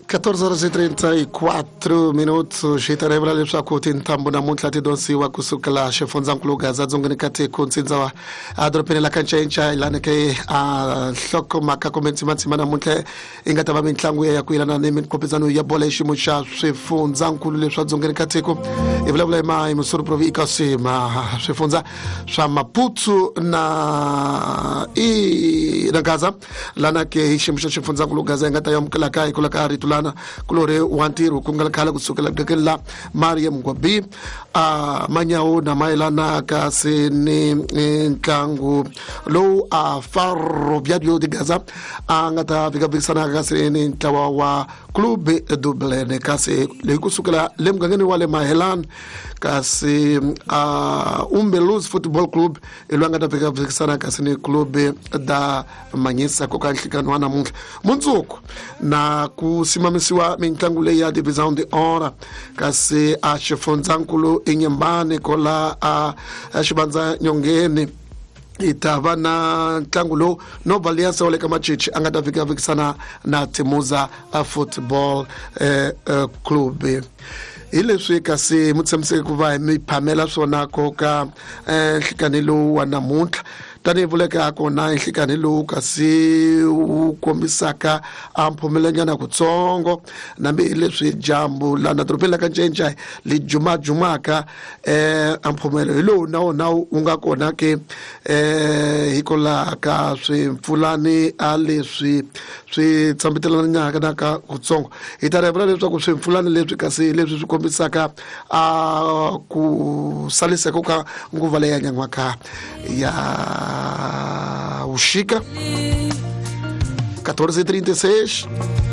14:34 xitarevela leswaku tintambu namuntlha ti donsiwa kusukela xifundzankulu Gaza dzongeni ka tiko ntsindza wa adorobeni la Kancenca ilana ke nhlokomhaka kumbe ntsimantsima namuntlha yi nga ta va mitlangu ya ku yelana ni minkopizano ya bola hi xiyimo xa swifundzankulu leswi dzongeni ka tiko hi vulavula hi Mosori Province swifundza swa Maputo na Gaza lana ke hi xiyimo xa xifundzankulu Gaza yi nga ta yamukela ka hikwalaho ka ritulana kulore wantiru kungalakhala kusukela gakela Mariam Gwabi manyawu na mailana kasi ni ntlangu lowu Faro Byadio de Gaza nga ta vikabikisana kasi ni ntlawa wa Club Dublin kasi leyi kusukela le mugangeni wa le Mahelan kasi Umbeluz Football Club ilwa nga ta vikabikisana kasi ni Club da Manyisa ko ka nhlikano wa namuntlha mundzuku na ku simamisiwa mitlangu leyi ya division de honor kasi xifundzankulu eNyembane kola xivandza Nyongeni itava na ntlangu lowu Nova Alliance wa le ka Macici a nga ta vikabikisana na Timuza Football Club hi leswi kasi mutshamiseki ku va hi mi phamela swona koka nhlikani lowu wa namuntlha tani vuleka kona nhlikani lowu kasi wu kombisaka mphumelanyana kutsongo nambe leswi jambu lana dorobeni la Kancenca li jumaka mphumelo hi lowu na wona wu nga kona ke hikola ka swipfulani leswi swi tshambitelanyaka na ka kutsongo hi ta revela leswaku swipfulani leswi kasi leswi swi kombisaka ku saliseka ka nguva leyi ya nyangwaka ya ushika 14:36